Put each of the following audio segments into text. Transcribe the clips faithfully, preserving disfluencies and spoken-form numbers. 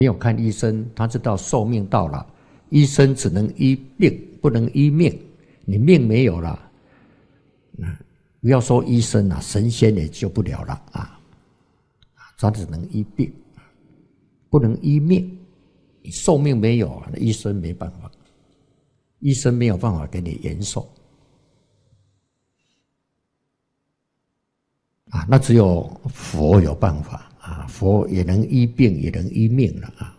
没有看医生，他知道寿命到了，医生只能医病，不能医命。你命没有了，不要说医生啊，神仙也救不了了啊！他只能医病，不能医命。你寿命没有，医生没办法，医生没有办法给你延寿啊！那只有佛有办法啊！佛也能医病，也能医命了啊！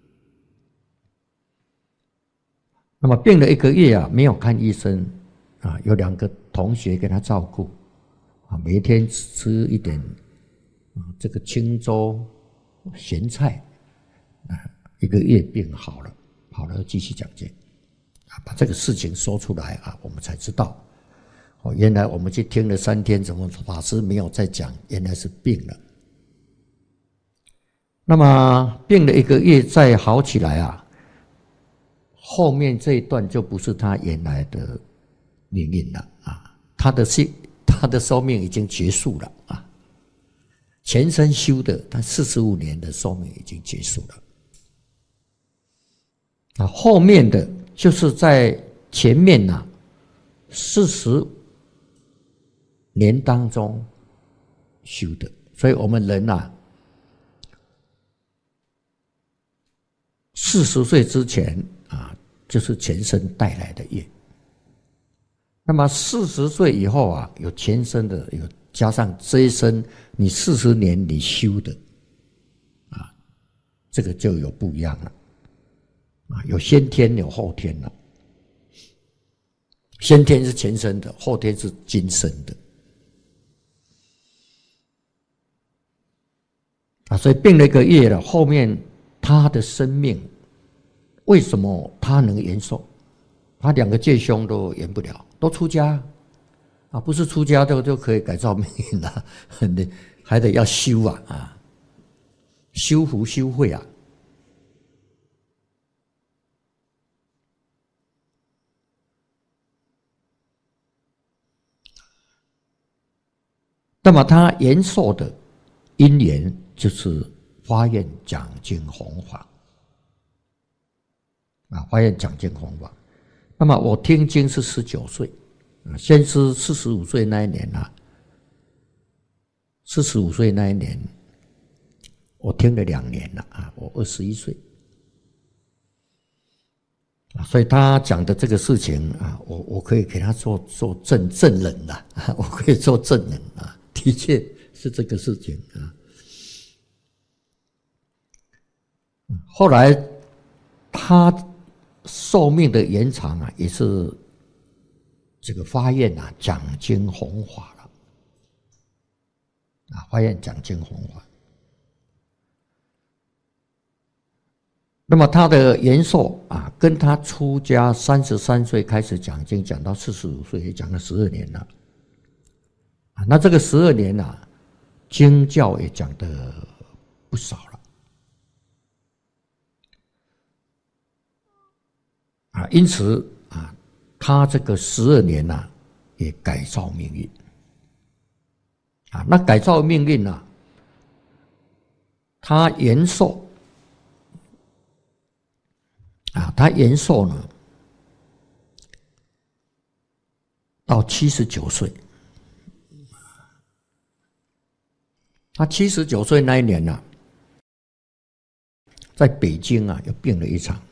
那么病了一个月啊，没有看医生啊，有两个同学给他照顾啊，每天吃一点啊这个清粥咸菜啊，一个月病好了，好了继续讲经啊，把这个事情说出来啊，我们才知道哦，原来我们去听了三天，怎么法师没有再讲？原来是病了。那么病了一个月再好起来啊。后面这一段就不是他原来的命运了啊，他的性他的寿命已经结束了啊，前生修的，他四十五年的寿命已经结束了啊，后面的就是在前面呐、啊，四十年当中修的，所以我们人呐、啊，四十岁之前啊。就是前生带来的业，那么四十岁以后啊，有前生的，有加上这一生你四十年你修的，啊，这个就有不一样了，啊，有先天有后天了，先天是前生的，后天是今生的，啊，所以病了一个月了，后面他的生命。为什么他能延寿？他两个戒凶都延不了，都出家啊，不是出家就就可以改造命运了，还得要修啊啊，修福修慧啊。那么他延寿的因缘就是发愿讲经弘法。啊，发愿讲经弘法。那么我听经是十九岁，先是四十五岁那一年啊，四十五岁那一年，我听了两年了啊，我二十一岁，啊，所以他讲的这个事情啊，我我可以给他做做证证人了啊，我可以做证人啊，的确是这个事情啊。后来他。寿命的延长啊，也是这个发愿啊，讲经弘法了啊，发愿讲经弘法。那么他的延寿啊，跟他出家三十三岁开始讲经，讲到四十五岁，也讲了十二年了啊。那这个十二年啊，经教也讲的不少了。啊，因此啊，他这个十二年呐、啊，也改造命运啊。那改造命运啊，他延寿啊，他延寿呢，到七十九岁。他七十九岁那一年呐、啊，在北京啊，又病了一场。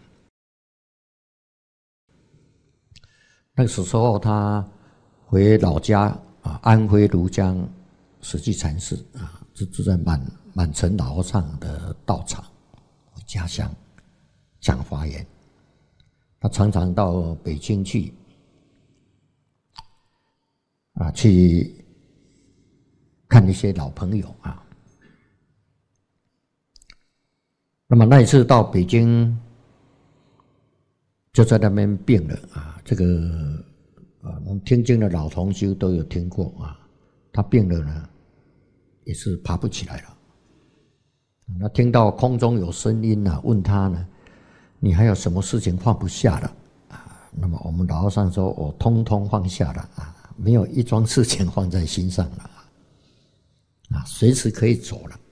那个时候他回老家啊，安徽庐江实际禅寺啊，就住在满满城老和尚的道场，家乡讲法言。他常常到北京去啊，去看一些老朋友啊。那么那一次到北京，就在那边病了啊，这个啊，我们听经的老同修都有听过啊。他病了呢，也是爬不起来了。那听到空中有声音啊，问他呢，你还有什么事情放不下了啊？那么我们老和尚说，我通通放下了啊，没有一桩事情放在心上了啊，随时可以走了。